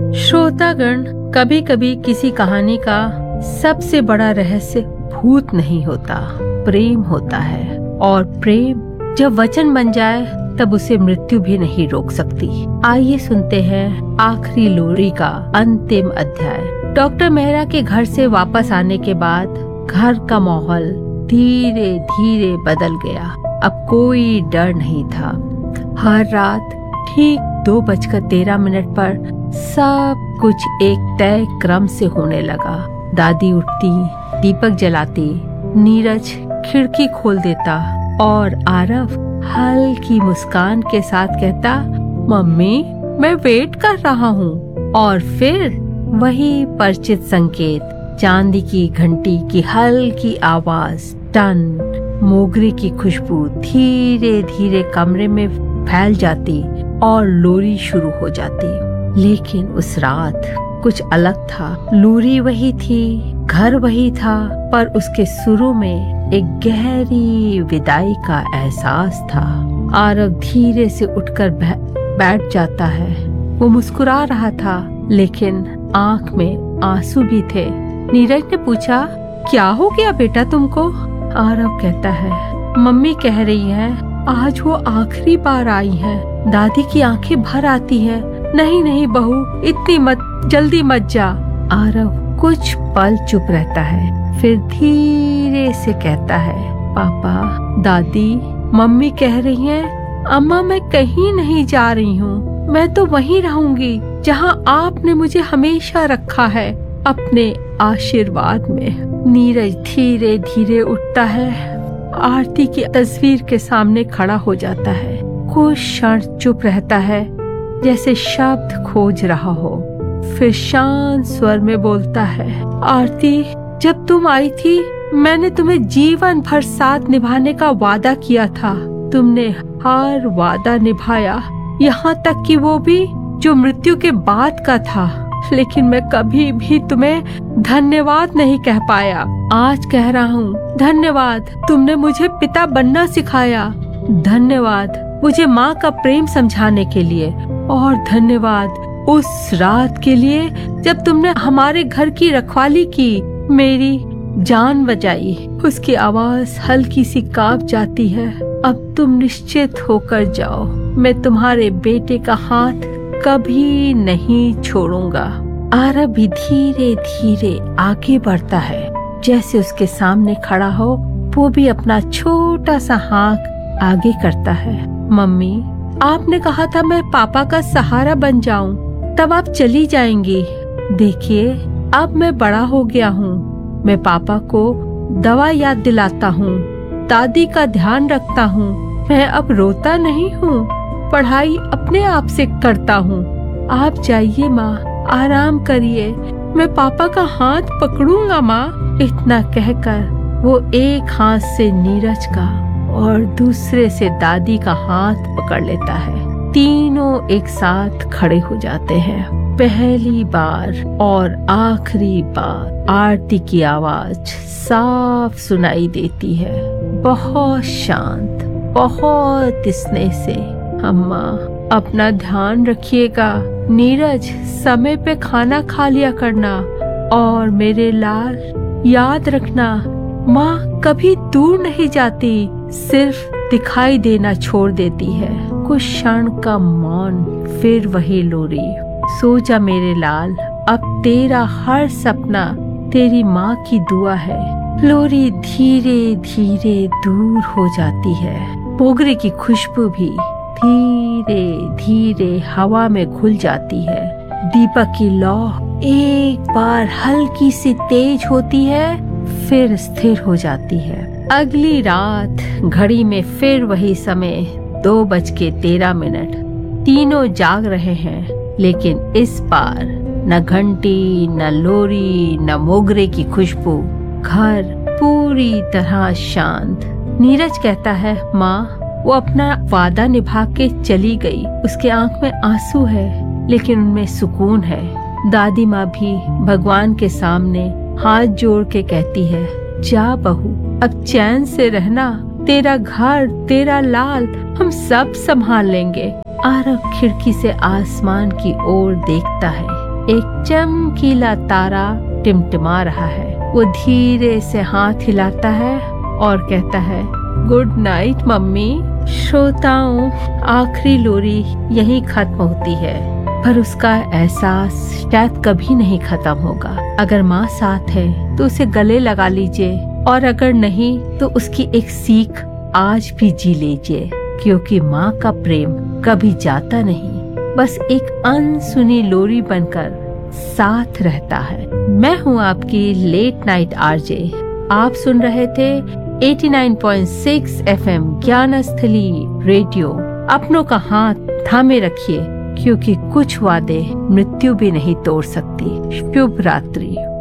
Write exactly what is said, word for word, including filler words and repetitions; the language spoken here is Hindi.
श्रोतागण, कभी कभी किसी कहानी का सबसे बड़ा रहस्य भूत नहीं होता, प्रेम होता है। और प्रेम जब वचन बन जाए तब उसे मृत्यु भी नहीं रोक सकती। आइए सुनते हैं आखिरी लोरी का अंतिम अध्याय। डॉक्टर मेहरा के घर से वापस आने के बाद घर का माहौल धीरे धीरे बदल गया। अब कोई डर नहीं था। हर रात ठीक दो बजकर तेरह मिनट पर सब कुछ एक तय क्रम से होने लगा। दादी उठती, दीपक जलाती, नीरज खिड़की खोल देता और आरव हल्की मुस्कान के साथ कहता, मम्मी मैं वेट कर रहा हूँ। और फिर वही परिचित संकेत, चांदी की घंटी की हल्की आवाज, टन, मोगरे की खुशबू धीरे धीरे कमरे में फैल जाती और लोरी शुरू हो जाती। लेकिन उस रात कुछ अलग था। लोरी वही थी, घर वही था, पर उसके सुरों में एक गहरी विदाई का एहसास था। आरव धीरे से उठकर बैठ जाता है। वो मुस्कुरा रहा था, लेकिन आंख में आंसू भी थे। नीरज ने पूछा, क्या हो गया बेटा तुमको? आरव कहता है, मम्मी कह रही है आज वो आखिरी बार आई है। दादी की आंखें भर आती हैं। नहीं नहीं बहू, इतनी मत, जल्दी मत जा। आरव कुछ पल चुप रहता है, फिर धीरे से कहता है, पापा, दादी, मम्मी कह रही हैं, अम्मा मैं कहीं नहीं जा रही हूँ, मैं तो वहीं रहूंगी जहाँ आपने मुझे हमेशा रखा है, अपने आशीर्वाद में। नीरज धीरे धीरे उठता है, आरती की तस्वीर के सामने खड़ा हो जाता है। कुछ क्षण चुप रहता है, जैसे शब्द खोज रहा हो। फिर शांत स्वर में बोलता है, आरती, जब तुम आई थी मैंने तुम्हें जीवन भर साथ निभाने का वादा किया था। तुमने हर वादा निभाया, यहाँ तक कि वो भी जो मृत्यु के बाद का था। लेकिन मैं कभी भी तुम्हें धन्यवाद नहीं कह पाया। आज कह रहा हूँ, धन्यवाद, तुमने मुझे पिता बनना सिखाया। धन्यवाद मुझे माँ का प्रेम समझाने के लिए, और धन्यवाद उस रात के लिए जब तुमने हमारे घर की रखवाली की, मेरी जान बचाई। उसकी आवाज हल्की सी कांप जाती है। अब तुम निश्चित होकर जाओ, मैं तुम्हारे बेटे का हाथ कभी नहीं छोड़ूंगा। आरव भी धीरे धीरे आगे बढ़ता है, जैसे उसके सामने खड़ा हो। वो भी अपना छोटा सा हाथ आगे करता है। मम्मी, आपने कहा था मैं पापा का सहारा बन जाऊं, तब आप चली जाएंगी। देखिए, अब मैं बड़ा हो गया हूँ। मैं पापा को दवा याद दिलाता हूँ, दादी का ध्यान रखता हूँ। मैं अब रोता नहीं हूँ, पढ़ाई अपने आप से करता हूँ। आप जाइए माँ, आराम करिए, मैं पापा का हाथ पकड़ूंगा माँ। इतना कहकर वो एक हाथ से नीरज का और दूसरे से दादी का हाथ पकड़ लेता है। तीनों एक साथ खड़े हो जाते हैं। पहली बार और आखिरी बार आरती की आवाज साफ सुनाई देती है, बहुत शांत, बहुत स्नेह से। अम्मा, अपना ध्यान रखिएगा। नीरज, समय पे खाना खा लिया करना। और मेरे लाल, याद रखना, माँ कभी दूर नहीं जाती, सिर्फ दिखाई देना छोड़ देती है। कुछ क्षण का मौन, फिर वही लोरी। सो जा मेरे लाल, अब तेरा हर सपना तेरी माँ की दुआ है। लोरी धीरे धीरे दूर हो जाती है। मोगरे की खुशबू भी धीरे धीरे हवा में घुल जाती है। दीपक की लौ एक बार हल्की सी तेज होती है, फिर स्थिर हो जाती है। अगली रात घड़ी में फिर वही समय, दो बज के तेरह मिनट। तीनों जाग रहे हैं, लेकिन इस बार न घंटी, न लोरी, न मोगरे की खुशबू। घर पूरी तरह शांत। नीरज कहता है, माँ, वो अपना वादा निभा के चली गई। उसके आंख में आंसू है, लेकिन उनमें सुकून है। दादी माँ भी भगवान के सामने हाथ जोड़ के कहती है, जा बहू, अब चैन से रहना, तेरा घर, तेरा लाल हम सब संभाल लेंगे। आरव खिड़की से आसमान की ओर देखता है। एक चमकीला तारा टिमटिमा रहा है। वो धीरे से हाथ हिलाता है और कहता है, गुड नाइट मम्मी। श्रोताओं, आखिरी लोरी यहीं खत्म होती है, पर उसका एहसास शायद कभी नहीं खत्म होगा। अगर माँ साथ है तो उसे गले लगा लीजिए, और अगर नहीं तो उसकी एक सीख आज भी जी लीजिए, क्योंकि माँ का प्रेम कभी जाता नहीं, बस एक अनसुनी लोरी बनकर साथ रहता है। मैं हूँ आपकी लेट नाइट आरजे। आप सुन रहे थे नवासी पॉइंट छह एफएम ज्ञानस्थली रेडियो। अपनों का हाथ थामे रखिए, क्योंकि कुछ वादे मृत्यु भी नहीं तोड़ सकती। शुभ रात्रि।